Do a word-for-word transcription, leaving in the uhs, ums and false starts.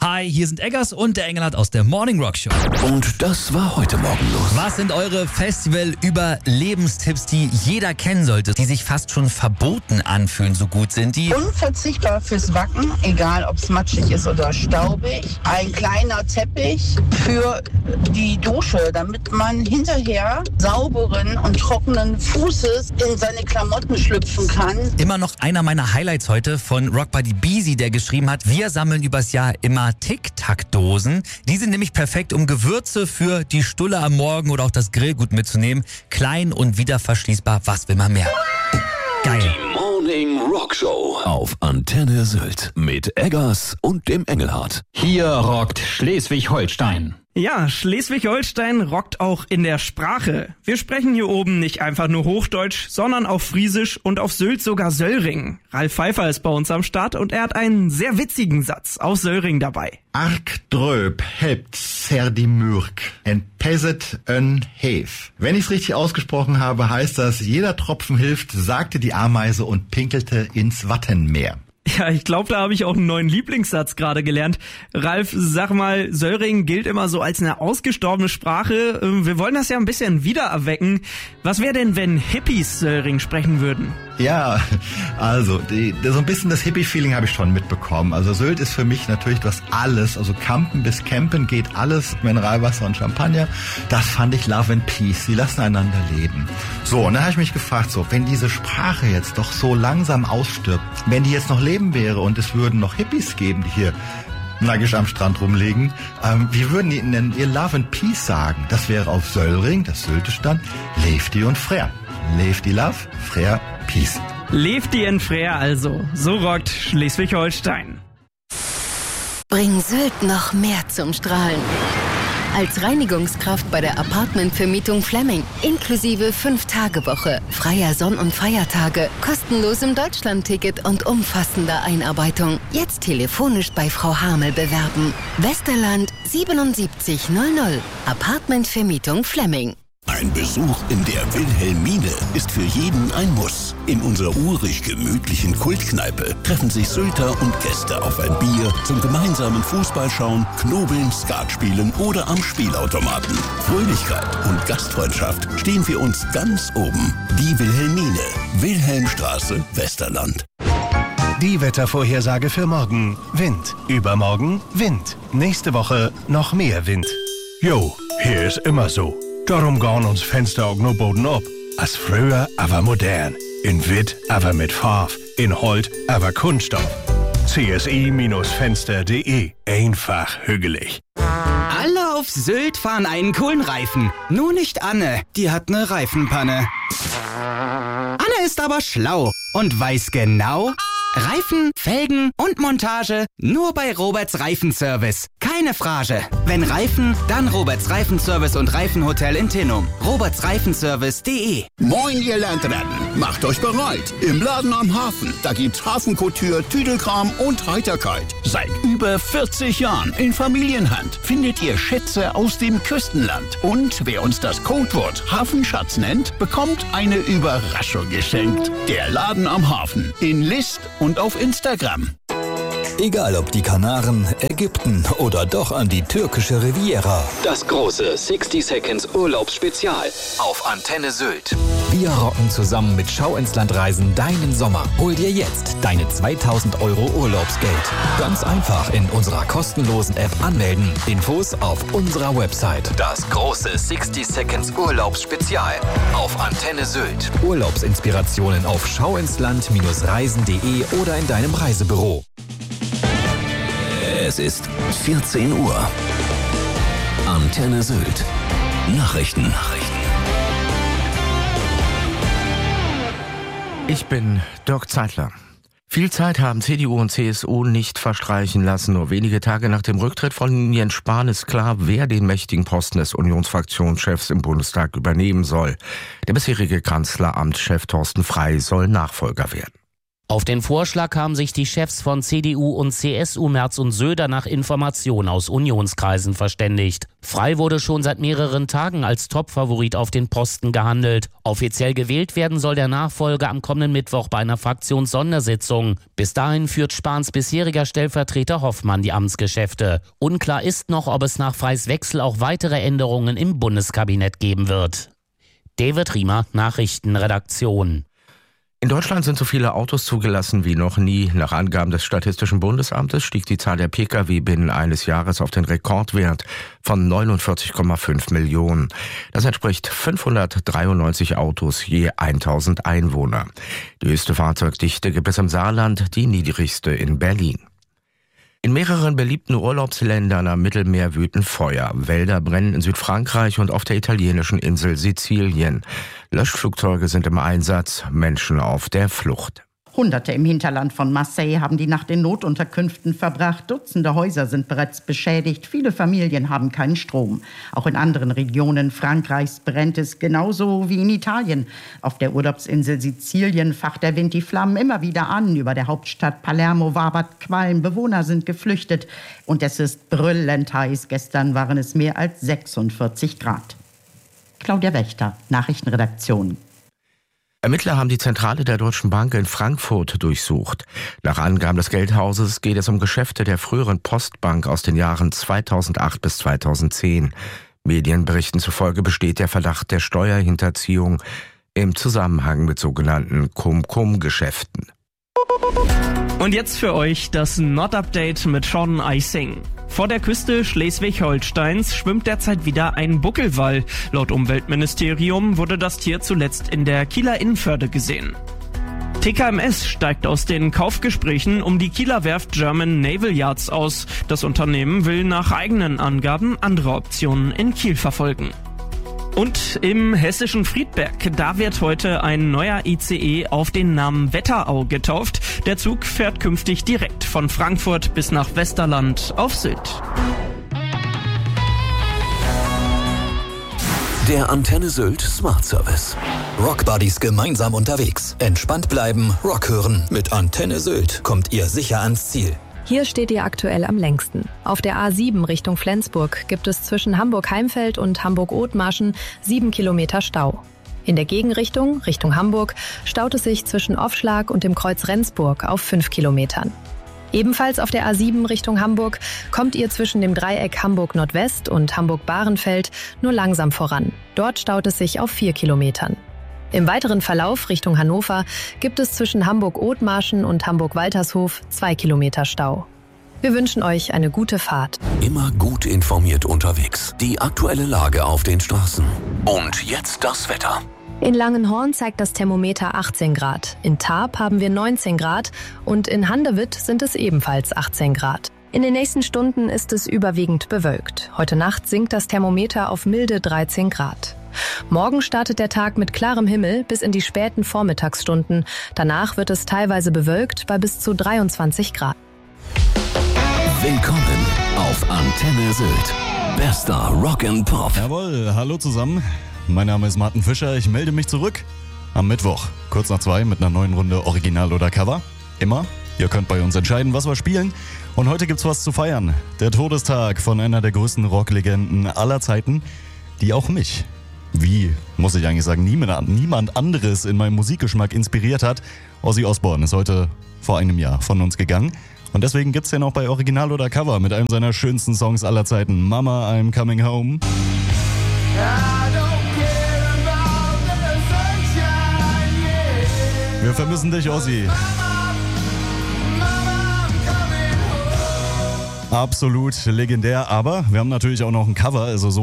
Hi, hier sind Eggers und der Engelhardt aus der Morning Rock Show. Und das war heute Morgen los. Was sind eure Festival-Überlebenstipps, die jeder kennen sollte, die sich fast schon verboten anfühlen, so gut sind die? Unverzichtbar fürs Wacken, egal ob es matschig ist oder staubig. Ein kleiner Teppich für die Dusche, damit man hinterher sauberen und trockenen Fußes in seine Klamotten schlüpfen kann. Immer noch einer meiner Highlights heute von Rockbuddy Beezy, der geschrieben hat, wir sammeln übers Jahr immer Tic-Tac-Dosen. Die sind nämlich perfekt, um Gewürze für die Stulle am Morgen oder auch das Grillgut mitzunehmen. Klein und wieder verschließbar, was will man mehr? Geil. Die Morning Rock Show auf Antenne Sylt mit Eggers und dem Engelhardt. Hier rockt Schleswig-Holstein. Ja, Schleswig-Holstein rockt auch in der Sprache. Wir sprechen hier oben nicht einfach nur Hochdeutsch, sondern auch Friesisch und auf Sylt sogar Söllring. Ralf Pfeiffer ist bei uns am Start und er hat einen sehr witzigen Satz aus Söllring dabei. Ark dröp hebt ser die Mürk en peset en hef. Wenn ich es richtig ausgesprochen habe, heißt das, jeder Tropfen hilft, sagte die Ameise und pinkelte ins Wattenmeer. Ja, ich glaube, da habe ich auch einen neuen Lieblingssatz gerade gelernt. Ralf, sag mal, Söllring gilt immer so als eine ausgestorbene Sprache. Wir wollen das ja ein bisschen wiedererwecken. Was wäre denn, wenn Hippies Söllring sprechen würden? Ja, also die, so ein bisschen das Hippie-Feeling habe ich schon mitbekommen. Also Sylt ist für mich natürlich das alles. Also Campen bis Campen geht alles. Mineralwasser und Champagner. Das fand ich Love and Peace. Sie lassen einander leben. So, und dann habe ich mich gefragt, so, wenn diese Sprache jetzt doch so langsam ausstirbt, wenn die jetzt noch leben wäre und es würden noch Hippies geben, die hier nackig am Strand rumlegen, ähm, wie würden die denn ihr Love and Peace sagen? Das wäre auf Söllring, das Syltisch dann, Lefty und Frère. Lefty Love, Frère Peace. Lefty and Frère also. So rockt Schleswig-Holstein. Bring Sylt noch mehr zum Strahlen. Als Reinigungskraft bei der Apartmentvermietung Flemming. Inklusive fünf Tage Woche, freier Sonn- und Feiertage, kostenlosem Deutschlandticket und umfassender Einarbeitung. Jetzt telefonisch bei Frau Hamel bewerben. Westerland siebenundsiebzig null null. Apartmentvermietung Flemming. Ein Besuch in der Wilhelmine ist für jeden ein Muss. In unserer urig gemütlichen Kultkneipe treffen sich Sylter und Gäste auf ein Bier zum gemeinsamen Fußballschauen, Knobeln, Skat spielen oder am Spielautomaten. Fröhlichkeit und Gastfreundschaft stehen für uns ganz oben. Die Wilhelmine, Wilhelmstraße, Westerland. Die Wettervorhersage für morgen. Wind. Übermorgen Wind. Nächste Woche noch mehr Wind. Jo, hier ist immer so. Darum gehen uns Fenster auch nur Boden ab. Als früher, aber modern. In Witt, aber mit Farbe. In Holt, aber Kunststoff. C S I Fenster punkt de. Einfach hügelig. Alle auf Sylt fahren einen coolen Reifen. Nur nicht Anne, die hat eine Reifenpanne. Anne ist aber schlau und weiß genau... Reifen, Felgen und Montage nur bei Roberts Reifenservice. Keine Frage. Wenn Reifen, dann Roberts Reifenservice und Reifenhotel in Tinnum. roberts reifenservice punkt de. Moin, ihr Landratten. Macht euch bereit. Im Laden am Hafen. Da gibt's Hafenkouture, Tüdelkram und Heiterkeit. Seit über vierzig Jahren in Familienhand findet ihr Schätze aus dem Küstenland. Und wer uns das Codewort Hafenschatz nennt, bekommt eine Überraschung geschenkt. Der Laden am Hafen. In List und auf Instagram. Egal ob die Kanaren, Ägypten oder doch an die türkische Riviera. Das große sixty Seconds Urlaubsspezial auf Antenne Sylt. Wir rocken zusammen mit Schau ins Land Reisen deinen Sommer. Hol dir jetzt deine zweitausend Euro Urlaubsgeld. Ganz einfach in unserer kostenlosen App anmelden. Infos auf unserer Website. Das große sixty Seconds Urlaubsspezial auf Antenne Sylt. Urlaubsinspirationen auf schauinsland Reisen punkt de oder in deinem Reisebüro. Es ist vierzehn Uhr. Antenne Sylt. Nachrichten. Nachrichten. Ich bin Dirk Zeitler. Viel Zeit haben C D U und C S U nicht verstreichen lassen. Nur wenige Tage nach dem Rücktritt von Jens Spahn ist klar, wer den mächtigen Posten des Unionsfraktionschefs im Bundestag übernehmen soll. Der bisherige Kanzleramtschef Thorsten Frey soll Nachfolger werden. Auf den Vorschlag haben sich die Chefs von C D U und C S U Merz und Söder nach Informationen aus Unionskreisen verständigt. Frei wurde schon seit mehreren Tagen als Topfavorit auf den Posten gehandelt. Offiziell gewählt werden soll der Nachfolger am kommenden Mittwoch bei einer Fraktionssondersitzung. Bis dahin führt Spahns bisheriger Stellvertreter Hoffmann die Amtsgeschäfte. Unklar ist noch, ob es nach Freys Wechsel auch weitere Änderungen im Bundeskabinett geben wird. David Riemer, Nachrichtenredaktion. In Deutschland sind so viele Autos zugelassen wie noch nie. Nach Angaben des Statistischen Bundesamtes stieg die Zahl der Pkw binnen eines Jahres auf den Rekordwert von neunundvierzig Komma fünf Millionen. Das entspricht fünfhundertdreiundneunzig Autos je tausend Einwohner. Die höchste Fahrzeugdichte gibt es im Saarland, die niedrigste in Berlin. In mehreren beliebten Urlaubsländern am Mittelmeer wüten Feuer. Wälder brennen in Südfrankreich und auf der italienischen Insel Sizilien. Löschflugzeuge sind im Einsatz, Menschen auf der Flucht. Hunderte im Hinterland von Marseille haben die Nacht in Notunterkünften verbracht. Dutzende Häuser sind bereits beschädigt. Viele Familien haben keinen Strom. Auch in anderen Regionen Frankreichs brennt es genauso wie in Italien. Auf der Urlaubsinsel Sizilien facht der Wind die Flammen immer wieder an. Über der Hauptstadt Palermo wabert Qualm. Bewohner sind geflüchtet. Und es ist brüllend heiß. Gestern waren es mehr als sechsundvierzig Grad. Claudia Wächter, Nachrichtenredaktion. Ermittler haben die Zentrale der Deutschen Bank in Frankfurt durchsucht. Nach Angaben des Geldhauses geht es um Geschäfte der früheren Postbank aus den Jahren zweitausendacht bis zweitausendzehn. Medienberichten zufolge besteht der Verdacht der Steuerhinterziehung im Zusammenhang mit sogenannten Cum-Cum-Geschäften. Und jetzt für euch das Not-Update mit Sean Icing. Vor der Küste Schleswig-Holsteins schwimmt derzeit wieder ein Buckelwal. Laut Umweltministerium wurde das Tier zuletzt in der Kieler Innenförde gesehen. T K M S steigt aus den Kaufgesprächen um die Kieler Werft German Naval Yards aus. Das Unternehmen will nach eigenen Angaben andere Optionen in Kiel verfolgen. Und im hessischen Friedberg, da wird heute ein neuer I C E auf den Namen Wetterau getauft. Der Zug fährt künftig direkt von Frankfurt bis nach Westerland auf Sylt. Der Antenne Sylt Smart Service. Rockbuddies gemeinsam unterwegs. Entspannt bleiben, Rock hören. Mit Antenne Sylt kommt ihr sicher ans Ziel. Hier steht ihr aktuell am längsten. Auf der A sieben Richtung Flensburg gibt es zwischen Hamburg-Heimfeld und Hamburg-Othmarschen sieben Kilometer Stau. In der Gegenrichtung, Richtung Hamburg, staut es sich zwischen Offschlag und dem Kreuz Rendsburg auf fünf Kilometern. Ebenfalls auf der A sieben Richtung Hamburg kommt ihr zwischen dem Dreieck Hamburg-Nordwest und Hamburg-Bahrenfeld nur langsam voran. Dort staut es sich auf vier Kilometern. Im weiteren Verlauf Richtung Hannover gibt es zwischen Hamburg-Othmarschen und Hamburg-Waltershof zwei Kilometer Stau. Wir wünschen euch eine gute Fahrt. Immer gut informiert unterwegs. Die aktuelle Lage auf den Straßen. Und jetzt das Wetter. In Langenhorn zeigt das Thermometer achtzehn Grad. In Tarp haben wir neunzehn Grad und in Handewitt sind es ebenfalls achtzehn Grad. In den nächsten Stunden ist es überwiegend bewölkt. Heute Nacht sinkt das Thermometer auf milde dreizehn Grad. Morgen startet der Tag mit klarem Himmel bis in die späten Vormittagsstunden. Danach wird es teilweise bewölkt bei bis zu dreiundzwanzig Grad. Willkommen auf Antenne Sylt. Bester Rock and Pop. Jawohl, hallo zusammen. Mein Name ist Martin Fischer. Ich melde mich zurück am Mittwoch, kurz nach zwei, mit einer neuen Runde Original oder Cover. Immer. Ihr könnt bei uns entscheiden, was wir spielen. Und heute gibt's was zu feiern. Der Todestag von einer der größten Rocklegenden aller Zeiten, die auch mich, wie, muss ich eigentlich sagen, niemand, niemand anderes in meinem Musikgeschmack inspiriert hat. Ozzy Osbourne ist heute vor einem Jahr von uns gegangen. Und deswegen gibt's den auch bei Original oder Cover mit einem seiner schönsten Songs aller Zeiten. Mama, I'm Coming Home. Wir vermissen dich, Ozzy. Absolut legendär, aber wir haben natürlich auch noch ein Cover, also so